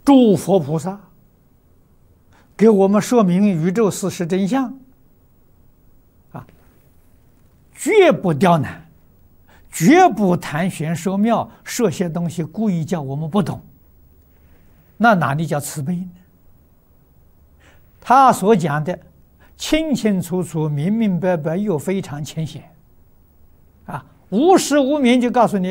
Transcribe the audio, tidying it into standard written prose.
诸佛菩萨给我们说明宇宙事实真相，绝不刁难，绝不谈玄说妙，说些东西故意叫我们不懂，那哪里叫慈悲呢？他所讲的清清楚楚、明明白白，又非常浅显，无实无明就告诉你。